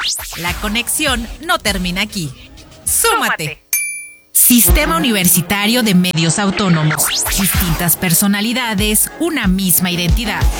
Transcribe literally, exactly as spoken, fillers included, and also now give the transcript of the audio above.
La conexión no termina aquí. ¡Súmate! Sistema Universitario de Medios Autónomos. Distintas personalidades, una misma identidad.